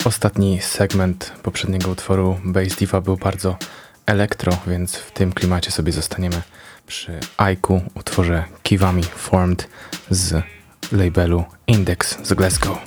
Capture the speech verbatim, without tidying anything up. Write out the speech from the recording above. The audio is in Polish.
Ostatni segment poprzedniego utworu Bass Diva był bardzo elektro, więc w tym klimacie sobie zostaniemy przy Aiku, utworze Kiwami Formed z labelu Index z Glasgow.